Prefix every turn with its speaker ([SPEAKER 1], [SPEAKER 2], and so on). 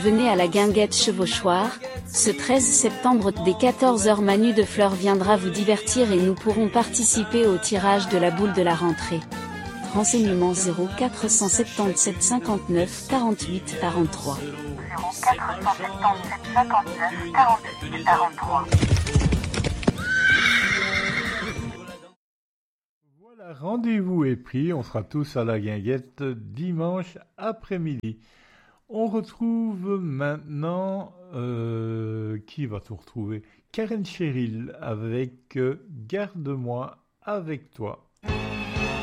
[SPEAKER 1] venez à la Guinguette Chevauchoir. Ce 13 septembre dès 14 heures, Manu de Fleur viendra vous divertir et nous pourrons participer au tirage de la boule de la rentrée. Renseignements 0477 59 48 43.
[SPEAKER 2] 0477 59 48 43.
[SPEAKER 3] Voilà, rendez-vous est pris, on sera tous à la Guinguette dimanche après-midi. On retrouve maintenant, qui va tout retrouver? Karen Cheryl avec Garde-moi avec toi.